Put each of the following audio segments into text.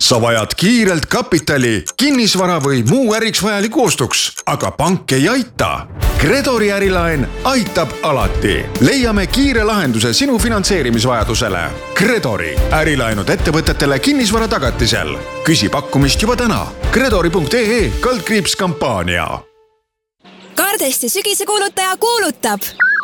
Sa vajad kiirelt kapitali, kinnisvara või muu äriks vajaliku ostuks, aga pank ei aita. Credori ärilaen aitab alati. Leiame kiire lahenduse sinu finantseerimisvajadusele. Credori ärilaenud ettevõtetele kinnisvara tagatisel. Küsi pakkumist juba täna. Credori.ee/kampaania. Cardesti sügise kuulutaja kuulutab.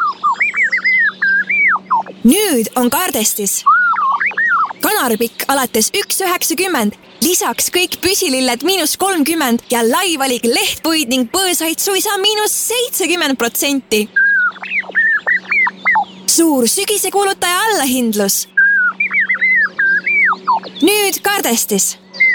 Nüüd on Cardestis kanaripikk alates 1,90, lisaks kõik püsililled -30 ja laivalik lehtpuid ning põõsaid suisa -70%. Suur sügise kuulutaja allahindlus. Nüüd Cardestis.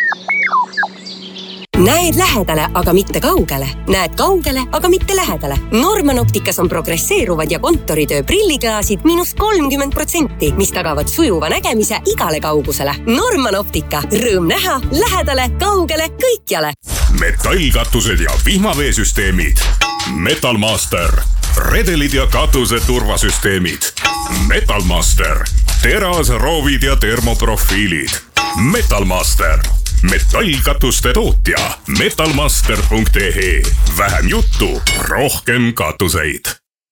Näed lähedale, aga mitte kaugele. Näed kaugele, aga mitte lähedale. Norman Opticas on progresseeruvad ja kontoritöö prilliklaasid -30%, mis tagavad sujuva nägemise igale kaugusele. Norman Optica. Rõõm näha, lähedale, kaugele, kõikjale. Metallkatused ja vihmaveesüsteemid. Metalmaster. Redelid ja katuse turvasüsteemid. Metalmaster. Terasroovid ja termoprofiilid. Metalmaster. Metallkatuste tootja. Metalmaster.ee. Vähem juttu, rohkem katuseid.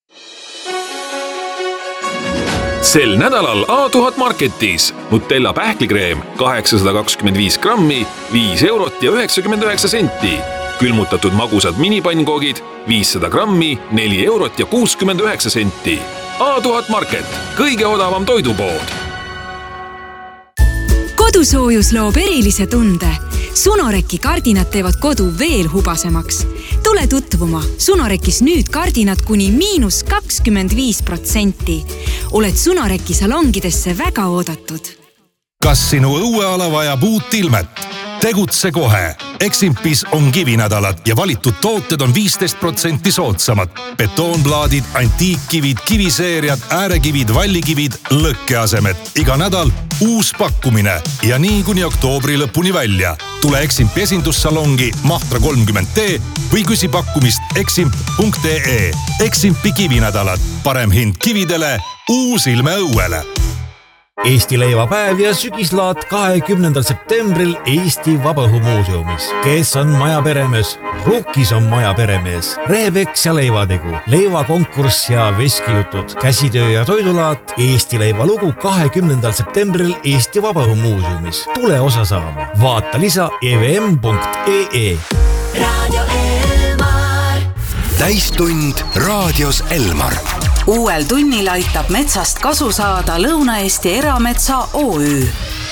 Sel nädalal A1000 Marketis Nutella pähklikreem 825 grammi, 5 eurot ja 99 senti. Külmutatud magusad minipannkogid 500 grammi, 4 eurot ja 69 senti. A1000 Market, kõige odavam toidupood. Kodusoojus loob erilise tunde. Sunoreki kardinad teevad kodu veel hubasemaks. Tule tutvuma. Sunorekis nüüd kardinad kuni -25%. Oled Sunoreki salongidesse väga oodatud. Kas sinu õueala vajab uut ilmet? Tegutse kohe. Eximpis on kivinädalad ja valitud tooted on 15% soodsamad. Betoonplaadid, antiikkivid, kiviseeriad, äärekivid, vallikivid, lõkkeasemed. Iga nädal uus pakkumine ja nii kuni oktoobri lõpuni välja. Tule Eximpi esindussalongi Mahtra 30T või küsi pakkumist eximp.ee. Eximpi kivinädalad. Parem hind kividele, uus ilme õuele. Eesti leivapäev ja sügislaat 20. septembril Eesti Vabaõhumuuseumis. Kes on maja peremees? Rukkis on maja peremees. Rehepeks ja leivategu, leivakonkurss ja veskijutud, käsitöö ja toidulaat, Eesti leivalugu 20. septembril Eesti Vabaõhumuuseumis. Tule osa saama. Vaata lisa evm.ee. Radio Elmar. Täistund raadios Elmar. Uuel tunnil aitab metsast kasu saada Lõuna-Eesti Erametsa OÜ.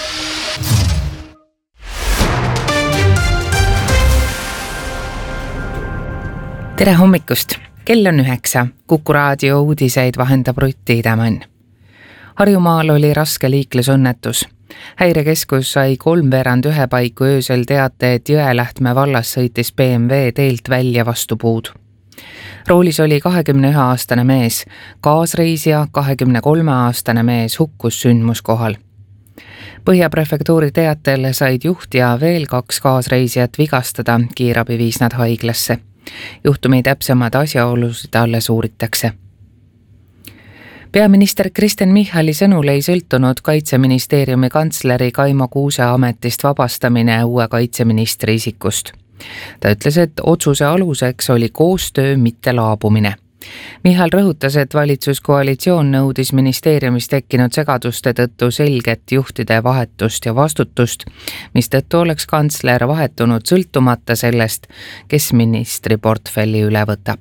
Tere hommikust! Kell on 9. Kuku raadio uudiseid vahendab Rutti Idemann. Harjumaal oli raske liiklusõnnetus. Häirekeskus sai 3:15 paiku öösel teate, et Jõelähtme vallas sõitis BMW teelt välja vastu puud. Roolis oli 21-aastane mees, kaasreisija 23-aastane mees hukkus sündmuskohal. Põhjaprefektuuri teatel said juht ja veel 2 kaasreisijat vigastada, kiirabi viis nad haiglasse. Juhtumi täpsemad asjaolusid alles uuritakse. Peaminister Kristen Michali sõnul ei sõltunud Kaitseministeeriumi kantsleri Kaimo Kuuse ametist vabastamine uue kaitseministri isikust. Ta ütles, et otsuse aluseks oli koostöö, mitte laabumine. Michal rõhutas, et valitsuskoalitsioon nõudis ministeeriumis tekkinud segaduste tõttu selget juhtide vahetust ja vastutust, mis tõttu oleks kantsler vahetunud sõltumata sellest, kes ministri portfelli üle võtab.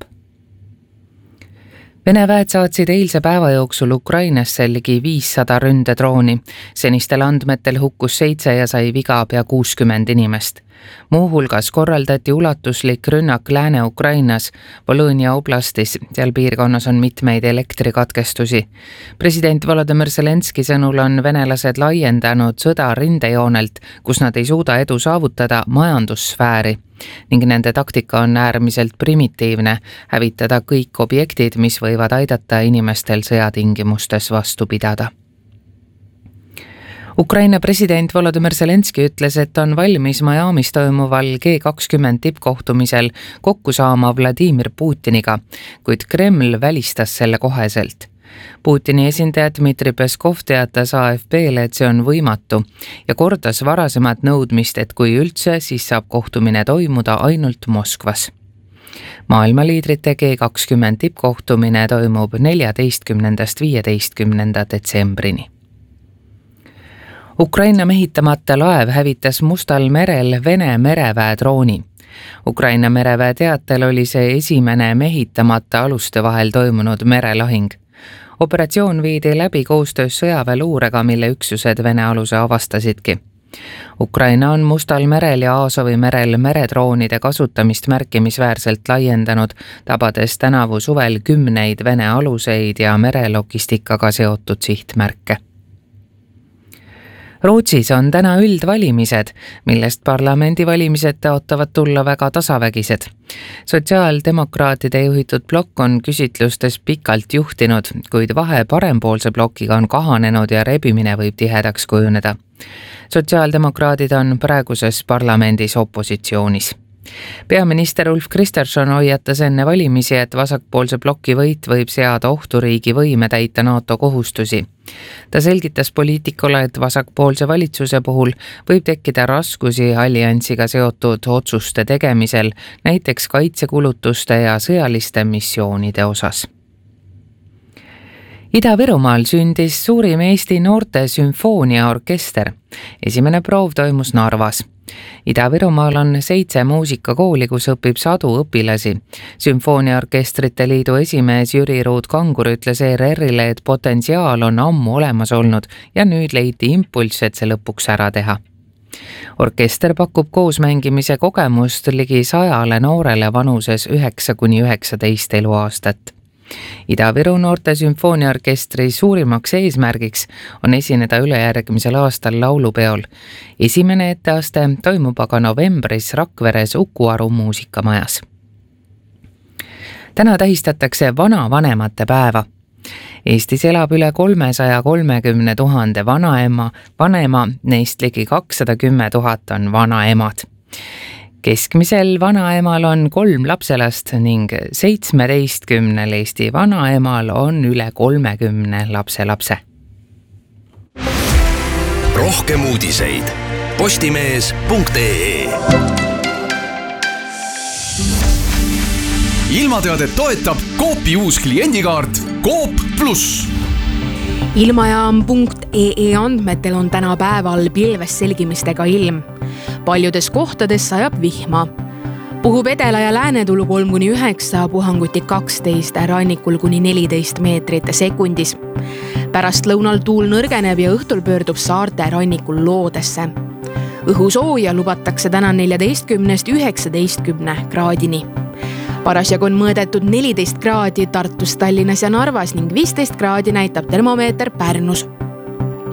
Vene väed saatsid eilse päeva jooksul Ukrainasse ligi 500 ründedrooni. Senistel andmetel hukkus 7 ja sai viga pea 60 inimest. Muuhulgas korraldati ulatuslik rünnak Lääne-Ukrainas, Polõnia oblastis, seal piirkonnas on mitmeid elektrikatkestusi. President Volodymyr Zelenski sõnul on venelased laiendanud sõda rindejoonelt, kus nad ei suuda edu saavutada, majandussfääri ning nende taktika on äärmiselt primitiivne, hävitada kõik objektid, mis võivad aidata inimestel sõjatingimustes vastu pidada. Ukraina president Volodymyr Zelenski ütles, et on valmis Miamis toimuval G20 tippkohtumisel kokku saama Vladimir Putiniga, kuid Kreml välistas selle koheselt. Putini esindaja Dmitri Peskov teatas AFP-le, et see on võimatu ja kordas varasemat nõudmist, et kui üldse, siis saab kohtumine toimuda ainult Moskvas. Maailmaliidrite G20 tippkohtumine toimub 14.–15. detsembrini. Ukraina mehitamata laev hävitas Mustal merel Vene mereväe drooni. Ukraina mereväe teatel oli see esimene mehitamata aluste vahel toimunud merelahing. Operatsioon viidi läbi koostöös sõjaväeluurega, mille üksused Vene aluse avastasidki. Ukraina on Mustal merel ja Aasovi merel meredroonide kasutamist märkimisväärselt laiendanud, tabades tänavu suvel 10 Vene aluseid ja merelogistikaga seotud sihtmärke. Rootsis on täna üldvalimised, millest parlamendivalimised taotavad tulla väga tasavägised. Sotsiaaldemokraatide juhitud blokk on küsitlustes pikalt juhtinud, kuid vahe parempoolse blokiga on kahanenud ja rebimine võib tihedaks kujuneda. Sotsiaaldemokraadid on praeguses parlamendis opositsioonis. Peaminister Ulf Kristersson hoiatas enne valimisi, et vasakpoolse bloki võit võib seada ohtu riigi võime täita NATO kohustusi. Ta selgitas poliitikule, et vasakpoolse valitsuse puhul võib tekkida raskusi alliansiga seotud otsuste tegemisel, näiteks kaitsekulutuste ja sõjaliste missioonide osas. Ida-Virumaal sündis suurim Eesti noorte sümfooniaorkester. Esimene proov toimus Narvas. Ida-Virumaal on 7 muusikakooli, kus õpib 100 õpilasi. Sümfooniaorkestrite liidu esimees Jüri Ruud-Kangur ütles ERR-ile, et potentsiaal on ammu olemas olnud ja nüüd leiti impulss, et see lõpuks ära teha. Orkester pakub koosmängimise kogemust ligi 100 noorele vanuses 9–19 eluaastat. Ida-Viru noorte sümfooniaorkestri suurimaks eesmärgiks on esineda ülejärgmisel aastal laulupeol. Esimene etteaste toimub aga novembris Rakveres Uku-Aru muusikamajas. Täna tähistatakse vanavanemate päeva. Eestis elab üle 330 000 vanema, neist ligi 210 000 on vanaemad. Keskmisel vanaemal on 3 lapselast ning 17 Eesti vanaemal on üle 30 lapselapse. Rohkem uudiseid postimees.ee. Ilmateadet toetab Coopi uus kliendikaart Coop Plus. Ilmajaam.ee andmetel on täna päeval pilves selgimistega ilm. Paljudes kohtades sajab vihma. Puhub edela- ja läänetulu 3–9, puhanguti 12, rannikul kuni 14 meetrit sekundis. Pärast lõunal tuul nõrgeneb ja õhtul pöördub saarte rannikul loodesse. Õhusooja lubatakse täna 14–19 kraadini. Parasjagu on mõõdetud 14 kraadi Tartus, Tallinnas ja Narvas ning 15 kraadi näitab termomeeter Pärnus.